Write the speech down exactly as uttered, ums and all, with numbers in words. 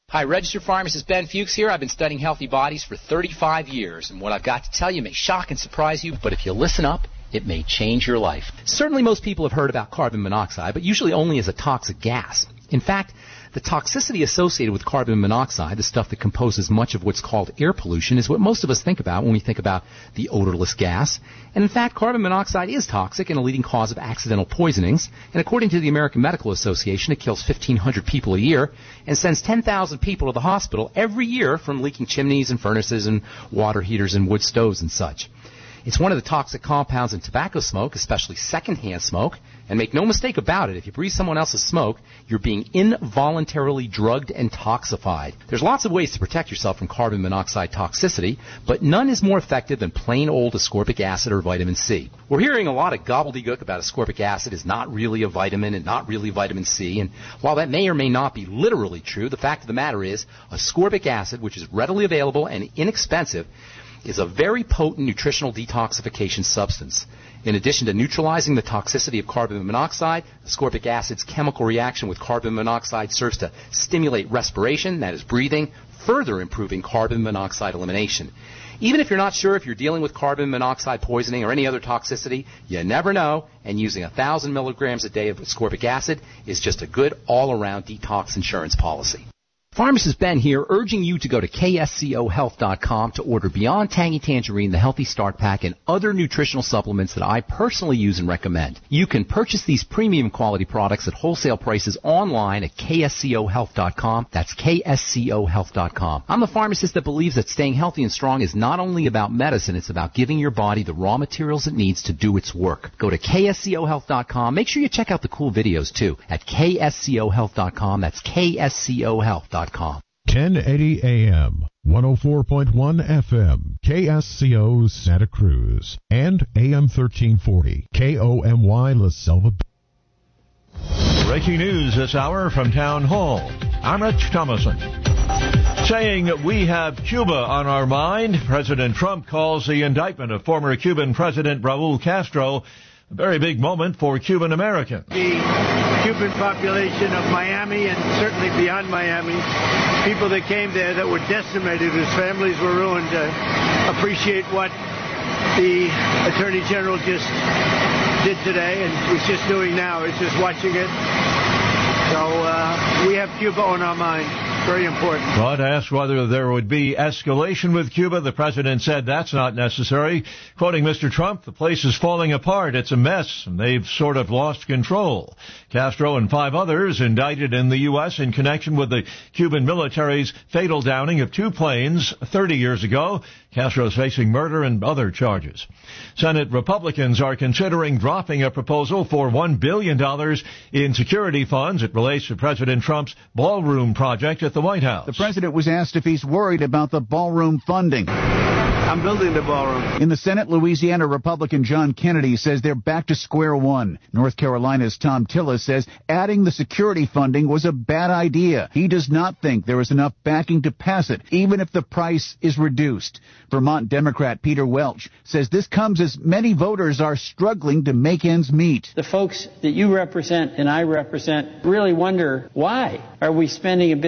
Hi, registered pharmacist Ben Fuchs here. I've been studying healthy bodies for thirty-five years, and what I've got to tell you may shock and surprise you, but if you listen up, it may change your life. Certainly most people have heard about carbon monoxide, but usually only as a toxic gas. In fact, the toxicity associated with carbon monoxide, the stuff that composes much of what's called air pollution, is what most of us think about when we think about the odorless gas. And in fact, carbon monoxide is toxic and a leading cause of accidental poisonings. And according to the American Medical Association, it kills fifteen hundred people a year and sends ten thousand people to the hospital every year from leaking chimneys and furnaces and water heaters and wood stoves and such. It's one of the toxic compounds in tobacco smoke, especially secondhand smoke. And make no mistake about it, if you breathe someone else's smoke, you're being involuntarily drugged and toxified. There's lots of ways to protect yourself from carbon monoxide toxicity, but none is more effective than plain old ascorbic acid or vitamin C. We're hearing a lot of gobbledygook about ascorbic acid is not really a vitamin and not really vitamin C. And while that may or may not be literally true, the fact of the matter is ascorbic acid, which is readily available and inexpensive, is a very potent nutritional detoxification substance. In addition to neutralizing the toxicity of carbon monoxide, ascorbic acid's chemical reaction with carbon monoxide serves to stimulate respiration, that is breathing, further improving carbon monoxide elimination. Even if you're not sure if you're dealing with carbon monoxide poisoning or any other toxicity, you never know, and using one thousand milligrams a day of ascorbic acid is just a good all-around detox insurance policy. Pharmacist Ben here, urging you to go to K S C O health dot com to order Beyond Tangy Tangerine, the Healthy Start Pack, and other nutritional supplements that I personally use and recommend. You can purchase these premium quality products at wholesale prices online at K S C O health dot com. That's K S C O health dot com. I'm the pharmacist that believes that staying healthy and strong is not only about medicine, it's about giving your body the raw materials it needs to do its work. Go to K S C O health dot com. Make sure you check out the cool videos, too, at K S C O health dot com. That's K S C O health dot com. ten eighty A M, one oh four point one F M, K S C O Santa Cruz, and A M thirteen forty, K O M Y La Selva. Breaking news this hour from Town Hall. I'm Rich Thomason. Saying we have Cuba on our mind, President Trump calls the indictment of former Cuban President Raul Castro a very big moment for Cuban Americans. The Cuban population of Miami and certainly beyond Miami, people that came there that were decimated, whose families were ruined, uh, appreciate what the Attorney General just did today and was just doing now. Is just watching it. So uh, we have Cuba on our mind. Very important. But asked whether there would be escalation with Cuba, the president said that's not necessary. Quoting Mister Trump, the place is falling apart. It's a mess, and they've sort of lost control. Castro and five others indicted in the U S in connection with the Cuban military's fatal downing of two planes thirty years ago. Castro is facing murder and other charges. Senate Republicans are considering dropping a proposal for one billion dollars in security funds. It relates to President Trump's ballroom project at the White House. The president was asked if he's worried about the ballroom funding. I'm building the ballroom. In the Senate, Louisiana Republican John Kennedy says they're back to square one. North Carolina's Tom Tillis says adding the security funding was a bad idea. He does not think there is enough backing to pass it, even if the price is reduced. Vermont Democrat Peter Welch says this comes as many voters are struggling to make ends meet. The folks that you represent and I represent really wonder, why are we spending a